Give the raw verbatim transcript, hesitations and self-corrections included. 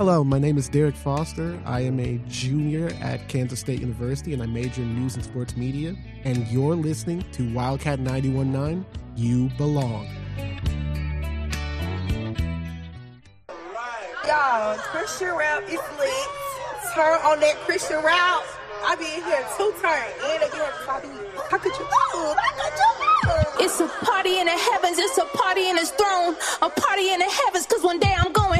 Hello, my name is Derek Foster. I am a junior at Kansas State University, and I major in news and sports media. And you're listening to Wildcat ninety-one point nine. You belong. Y'all, Christian rap is lit. Turn on that Christian rap. I be in here two turns and again. How could you move? How could you move? It's a party in the heavens. It's a party in his throne. A party in the heavens, because one day I'm going